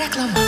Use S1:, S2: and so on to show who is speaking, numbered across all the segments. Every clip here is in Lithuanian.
S1: Reklama.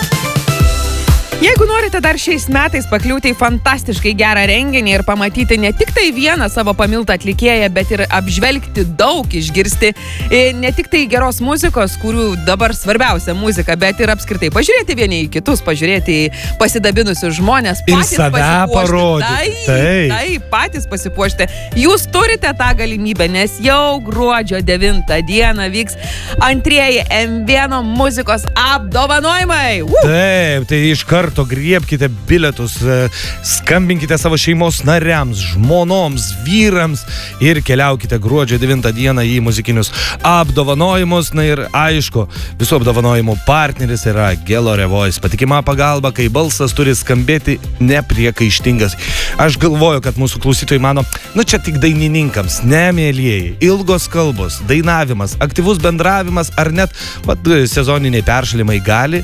S2: Jeigu norite dar šiais metais pakliūti į fantastiškai gerą renginį ir pamatyti ne tik tai vieną savo pamiltą atlikėją, bet ir apžvelgti daug, išgirsti ne tik tai geros muzikos, kurių dabar svarbiausia muzika, bet ir apskritai pažiūrėti vieni į kitus, pažiūrėti į pasidabinusius žmonės,
S3: ir
S2: patys
S3: save parodyti.
S2: Taip, patys pasipuošti. Jūs turite tą galimybę, nes jau gruodžio 9 dieną vyks antrieji M1 muzikos apdovanojimai.
S3: Taip, tai iš karto griebkite bilietus, skambinkite savo šeimos nariams, žmonoms, vyrams ir keliaukite gruodžio 9 dieną į muzikinius apdovanojimus. Na ir aišku, visų apdovanojimų partneris yra Gelore Voice. Patikima pagalba, kai balsas turi skambėti nepriekaištingas. Aš galvoju, kad mūsų klausytojai mano, čia tik dainininkams, ne mielieji, ilgos kalbos, dainavimas, aktyvus bendravimas ar net sezoniniai peršalimai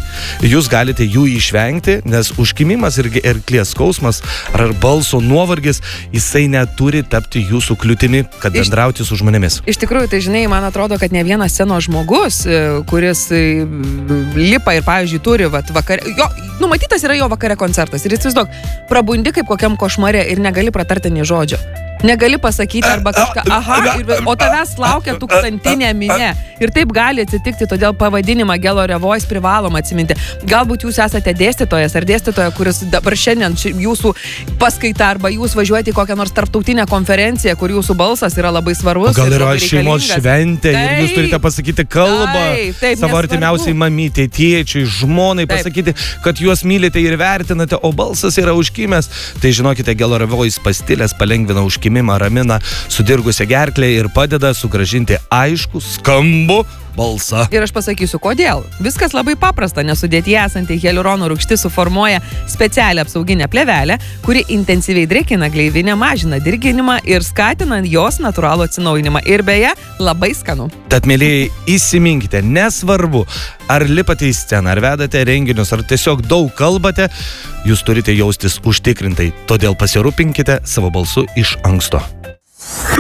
S3: jūs galite jų išvengti, nes užkimimas ir erklės skausmas ar balso nuovargis, jisai neturi tapti jūsų kliūtimi, kad bendrauti su žmonėmis.
S2: Iš tikrųjų, tai žinai, man atrodo, kad ne vienas scenos žmogus, kuris lipa ir, pavyzdžiui, turi vakare, numatytas yra jo vakare koncertas ir įsivaizduok, prabundi kaip kokiam košmare ir negali pratarti nei žodžio. Negali pasakyti arba kažką, o tavęs laukia tūkstantinė minė. Ir taip gali atsitikti, todėl pavadinimą Gelore Voice privalom atsiminti. Galbūt jūs esate dėstytojas ar dėstytoja, kuris dabar šiandien jūsų paskaita arba jūs važiuojate į kokią nors tarptautinę konferenciją, kur jūsų balsas yra labai svarbus.
S3: Gal yra šeimos šventė ir jūs turite pasakyti kalbą savo artimiausiai mamytei, tėčiui, žmonai, pasakyti, kad juos mylite ir vertinate, o balsas yra užkimęs. Tai žinokite, Gelore Voice pastilės palengvina užkimimą, ramina sudirgusią gerklę ir padeda sugrąžinti aišku, skambų balsą.
S2: Ir aš pasakysiu, kodėl. Viskas labai paprasta, nes sudėtyje esanti hialurono rūgštis suformuoja specialią apsauginę plėvelę, kuri intensyviai drėkina gleivinę, mažina dirginimą ir skatina jos natūralų atsinaujinimą. Ir beje, labai skanu.
S3: Tad, mėlyjei, įsiminkite, nesvarbu, ar lipate į sceną, ar vedate renginius, ar tiesiog daug kalbate, jūs turite jaustis užtikrintai. Todėl pasirūpinkite savo balsu iš anksto.